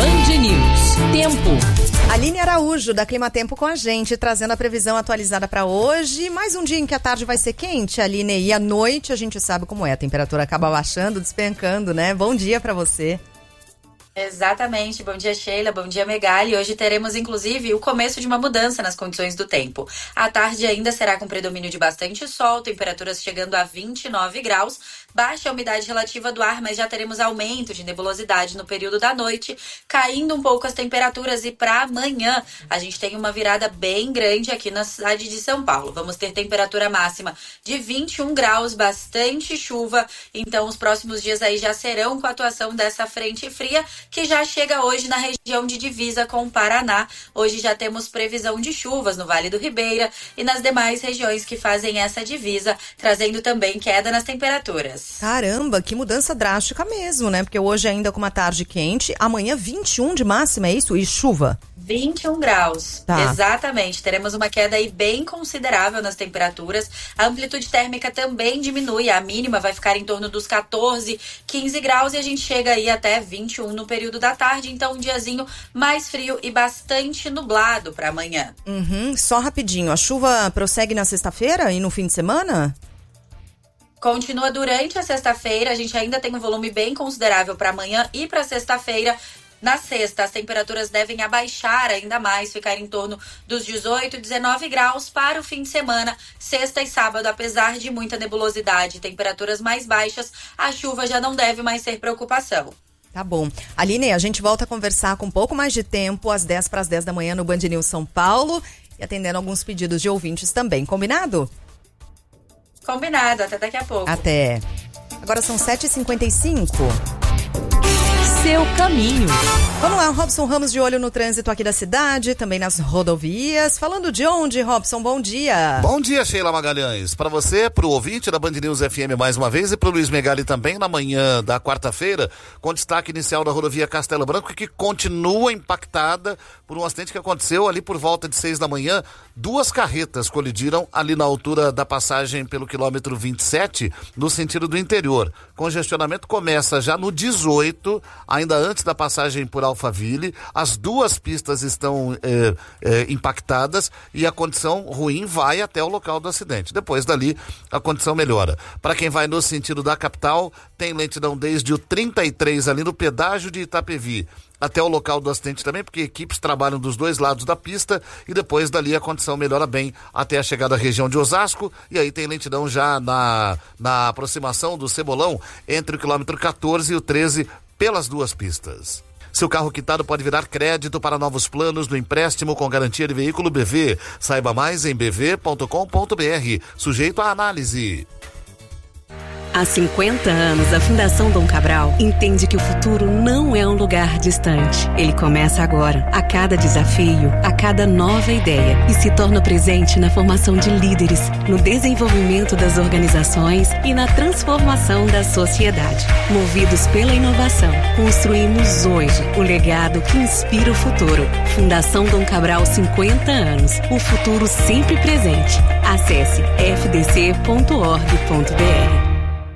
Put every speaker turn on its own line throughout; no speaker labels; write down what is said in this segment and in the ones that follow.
Band News. Tempo.
Aline Araújo, da Climatempo, com a gente, trazendo a previsão atualizada para hoje. Mais um dia em que a tarde vai ser quente, Aline, e à noite a gente sabe como é. A temperatura acaba baixando, despencando, né? Bom dia para você.
Exatamente, bom dia Sheila, bom dia Megali. Hoje teremos inclusive o começo de uma mudança nas condições do tempo. A tarde ainda será com predomínio de bastante sol, temperaturas chegando a 29 graus, baixa a umidade relativa do ar, mas já teremos aumento de nebulosidade no período da noite, caindo um pouco as temperaturas, e para amanhã a gente tem uma virada bem grande aqui na cidade de São Paulo. Vamos ter temperatura máxima de 21 graus, bastante chuva, então os próximos dias aí já serão com a atuação dessa frente fria, que já chega hoje na região de divisa com o Paraná. Hoje já temos previsão de chuvas no Vale do Ribeira e nas demais regiões que fazem essa divisa, trazendo também queda nas temperaturas.
Caramba, que mudança drástica mesmo, né? Porque hoje ainda com uma tarde quente, amanhã 21 de máxima, é isso? E chuva?
21 graus, tá. Exatamente. Teremos uma queda aí bem considerável nas temperaturas. A amplitude térmica também diminui. A mínima vai ficar em torno dos 14, 15 graus e a gente chega aí até 21 no período da tarde. Então, um diazinho mais frio e bastante nublado para amanhã.
Só rapidinho, a chuva prossegue na sexta-feira e no fim de semana?
Continua durante a sexta-feira. A gente ainda tem um volume bem considerável para amanhã e para sexta-feira. Na sexta, as temperaturas devem abaixar ainda mais, ficar em torno dos 18, 19 graus para o fim de semana. Sexta e sábado, apesar de muita nebulosidade e temperaturas mais baixas, a chuva já não deve mais ser preocupação.
Tá bom. Aline, a gente volta a conversar com um pouco mais de tempo, às 10 para as 10 da manhã no Band News São Paulo, e atendendo alguns pedidos de ouvintes também. Combinado?
Combinado. Até daqui a pouco.
Até. Agora são 7h55.
Seu caminho.
Vamos lá, Robson Ramos de olho no trânsito aqui da cidade, também nas rodovias. Falando de onde, Robson? Bom dia.
Bom dia, Sheila Magalhães. Para você, para o ouvinte da Band News FM mais uma vez, e para o Luiz Megali também, na manhã da quarta-feira, com destaque inicial da rodovia Castelo Branco, que continua impactada por um acidente que aconteceu ali por volta de 6 da manhã. 2 carretas colidiram ali na altura da passagem pelo quilômetro 27, no sentido do interior. Congestionamento começa já no 18, ainda antes da passagem por Alphaville. As 2 pistas estão impactadas e a condição ruim vai até o local do acidente. Depois dali, a condição melhora. Para quem vai no sentido da capital, tem lentidão desde o 33 ali no pedágio de Itapevi até o local do acidente também, porque equipes trabalham dos 2 lados da pista, e depois dali a condição melhora bem até a chegada à região de Osasco, e aí tem lentidão já na aproximação do Cebolão, entre o quilômetro 14 e o 13, pelas 2 pistas. Seu carro quitado pode virar crédito para novos planos do empréstimo com garantia de veículo BV. Saiba mais em bv.com.br, sujeito à análise.
Há 50 anos, a Fundação Dom Cabral entende que o futuro não é um lugar distante. Ele começa agora, a cada desafio, a cada nova ideia, e se torna presente na formação de líderes, no desenvolvimento das organizações e na transformação da sociedade. Movidos pela inovação, construímos hoje o legado que inspira o futuro. Fundação Dom Cabral, 50 anos. O futuro sempre presente. Acesse fdc.org.br.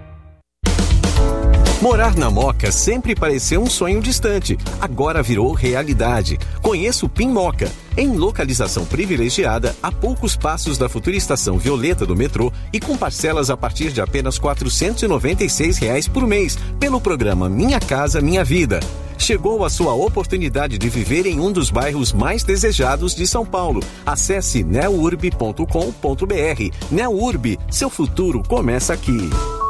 Morar na Moca sempre pareceu um sonho distante, agora virou realidade. Conheça o PIN Moca, em localização privilegiada, a poucos passos da futura estação Violeta do metrô e com parcelas a partir de apenas R$ 496 por mês, pelo programa Minha Casa Minha Vida. Chegou a sua oportunidade de viver em um dos bairros mais desejados de São Paulo. Acesse neurb.com.br. Neurb, seu futuro começa aqui.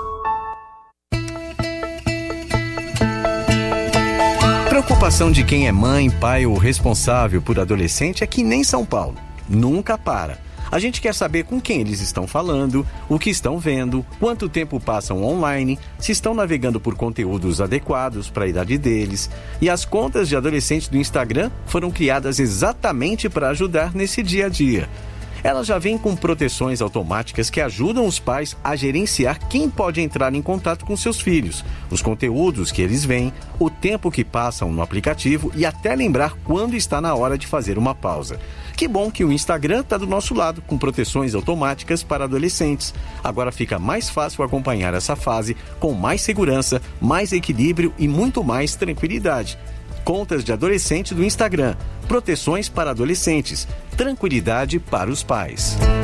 Preocupação de quem é mãe, pai ou responsável por adolescente é que nem São Paulo. Nunca para. A gente quer saber com quem eles estão falando, o que estão vendo, quanto tempo passam online, se estão navegando por conteúdos adequados para a idade deles. E as contas de adolescente do Instagram foram criadas exatamente para ajudar nesse dia a dia. Ela já vem com proteções automáticas que ajudam os pais a gerenciar quem pode entrar em contato com seus filhos, os conteúdos que eles veem, o tempo que passam no aplicativo e até lembrar quando está na hora de fazer uma pausa. Que bom que o Instagram está do nosso lado, com proteções automáticas para adolescentes. Agora fica mais fácil acompanhar essa fase com mais segurança, mais equilíbrio e muito mais tranquilidade. Contas de adolescente do Instagram. Proteções para adolescentes. Tranquilidade para os pais.